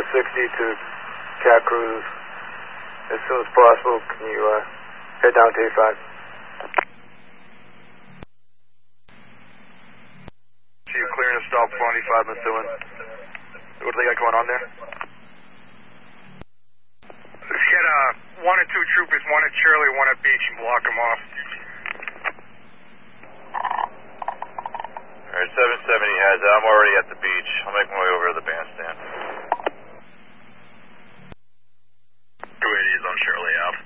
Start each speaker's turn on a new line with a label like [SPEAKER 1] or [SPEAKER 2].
[SPEAKER 1] 60 to Cat Cruz. As soon as possible, can you head down to A5?
[SPEAKER 2] Chief, clearing a stop 25 Methuen. What do they got going on there?
[SPEAKER 3] Let's get 1 or 2 troopers, 1 at Shirley, 1 at Beach, and block them off.
[SPEAKER 4] Alright, 770 has it. I'm already at the beach. I'll make my way over to the bandstand.
[SPEAKER 3] 280 is on Shirley Ave.